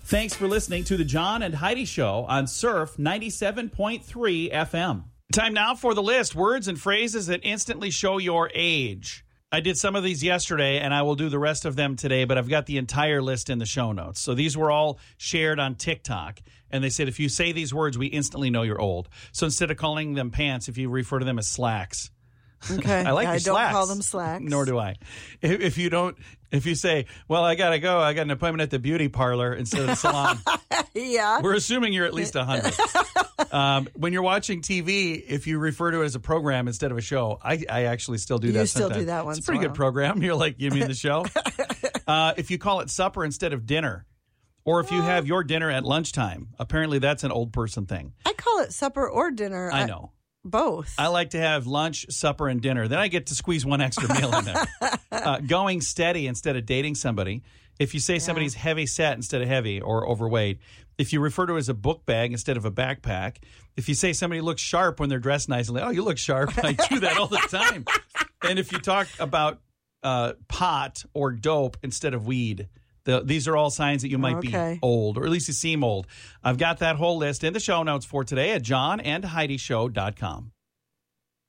Thanks for listening to the John and Heidi Show on Surf 97.3 FM. Time now for the list. Words and phrases that instantly show your age. I did some of these yesterday, and I will do the rest of them today, but I've got the entire list in the show notes. So these were all shared on TikTok, and they said if you say these words, we instantly know you're old. So instead of calling them pants, if you refer to them as slacks. Okay. I like your slacks. I don't call them slacks. Nor do I. If you say, well, I got to go, I got an appointment at the beauty parlor instead of the salon. Yeah. We're assuming you're at least 100. When you're watching TV, if you refer to it as a program instead of a show, I actually still do that sometimes. You still do that once It's a pretty good program. You're like, you mean the show? If you call it supper instead of dinner, or if you have your dinner at lunchtime, apparently that's an old person thing. I call it supper or dinner. I know. Both. I like to have lunch, supper, and dinner. Then I get to squeeze one extra meal in there. Going steady instead of dating somebody. If you say somebody's heavy set instead of heavy or overweight. If you refer to it as a book bag instead of a backpack. If you say somebody looks sharp when they're dressed nicely. Oh, you look sharp. I do that all the time. And if you talk about pot or dope instead of weed. These are all signs that you might be old, or at least you seem old. I've got that whole list in the show notes for today at johnandheidishow.com.